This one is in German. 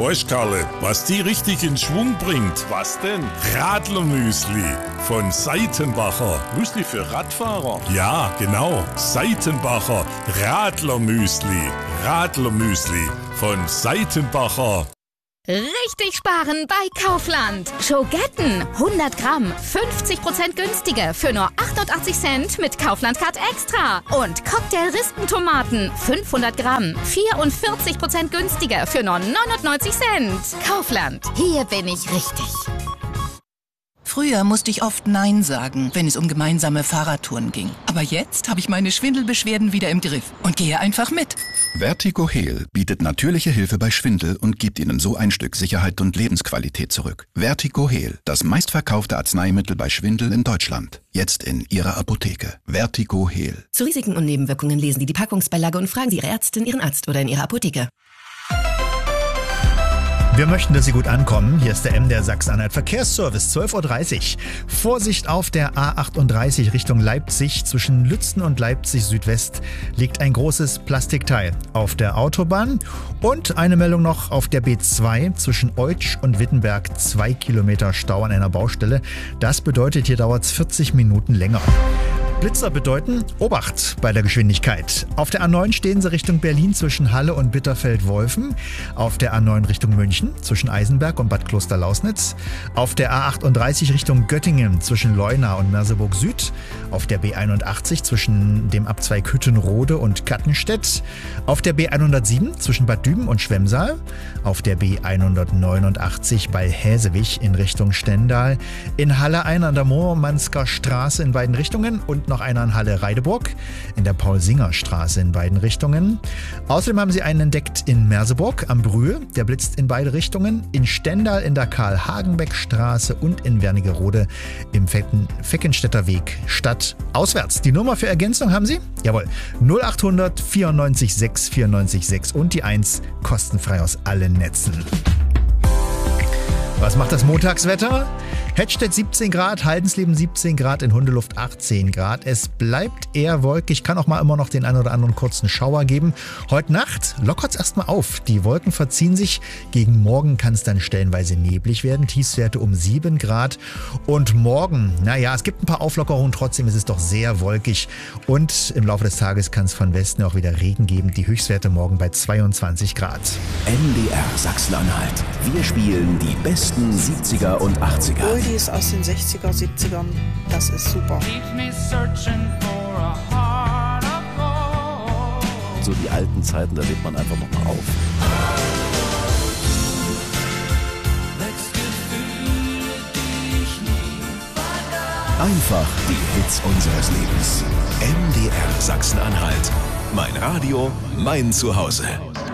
Weißt, Karle, was die richtig in Schwung bringt? Was denn? Radlermüsli von Seitenbacher. Müsli für Radfahrer? Ja, genau. Seitenbacher Radlermüsli. Radlermüsli von Seitenbacher. Richtig sparen bei Kaufland. Schogetten 100 Gramm, 50% günstiger für nur 88 Cent mit Kaufland Card Extra. Und Cocktail-Rispentomaten 500 Gramm, 44% günstiger für nur 99 Cent. Kaufland, hier bin ich richtig. Früher musste ich oft Nein sagen, wenn es um gemeinsame Fahrradtouren ging. Aber jetzt habe ich meine Schwindelbeschwerden wieder im Griff und gehe einfach mit. Vertigo Heal bietet natürliche Hilfe bei Schwindel und gibt Ihnen so ein Stück Sicherheit und Lebensqualität zurück. Vertigo Heal, das meistverkaufte Arzneimittel bei Schwindel in Deutschland. Jetzt in Ihrer Apotheke. Vertigo Heal. Zu Risiken und Nebenwirkungen lesen Sie die Packungsbeilage und fragen Sie Ihre Ärztin, Ihren Arzt oder in Ihrer Apotheke. Wir möchten, dass Sie gut ankommen. Hier ist der MDR Sachsen-Anhalt Verkehrsservice, 12:30 Uhr. Vorsicht auf der A38 Richtung Leipzig. Zwischen Lützen und Leipzig Südwest liegt ein großes Plastikteil auf der Autobahn. Und eine Meldung noch auf der B2 zwischen Eutsch und Wittenberg. 2 Kilometer Stau an einer Baustelle. Das bedeutet, hier dauert es 40 Minuten länger. Blitzer bedeuten Obacht bei der Geschwindigkeit. Auf der A9 stehen sie Richtung Berlin zwischen Halle und Bitterfeld-Wolfen. Auf der A9 Richtung München zwischen Eisenberg und Bad Kloster-Lausnitz. Auf der A38 Richtung Göttingen zwischen Leuna und Merseburg Süd. Auf der B81 zwischen dem Abzweig Hüttenrode und Kattenstedt. Auf der B107 zwischen Bad Düben und Schwemsal. Auf der B189 bei Häsewig in Richtung Stendal. In Halle einer an der Moormannsker Straße in beiden Richtungen und noch einer in Halle-Reideburg in der Paul-Singer-Straße in beiden Richtungen. Außerdem haben sie einen entdeckt in Merseburg am Brühl, der blitzt in beide Richtungen, in Stendal in der Karl-Hagenbeck-Straße und in Wernigerode im Feckenstädter Weg stadtauswärts. Die Nummer für Ergänzung haben Sie? Jawohl, 0800 94 6 94 6 und die 1 kostenfrei aus allen Netzen. Was macht das Montagswetter? Hettstedt 17 Grad, Haldensleben 17 Grad, in Hundeluft 18 Grad. Es bleibt eher wolkig, kann auch mal immer noch den einen oder anderen kurzen Schauer geben. Heute Nacht lockert es erstmal auf. Die Wolken verziehen sich. Gegen morgen kann es dann stellenweise neblig werden. Tiefstwerte um 7 Grad. Und morgen, naja, es gibt ein paar Auflockerungen, trotzdem ist es doch sehr wolkig. Und im Laufe des Tages kann es von Westen auch wieder Regen geben. Die Höchstwerte morgen bei 22 Grad. MDR Sachsen-Anhalt. Wir spielen die besten 70er und 80er. Oldies aus den 60er, 70ern, das ist super. So die alten Zeiten, da lebt man einfach nochmal auf. Einfach die Hits unseres Lebens. MDR Sachsen-Anhalt. Mein Radio, mein Zuhause.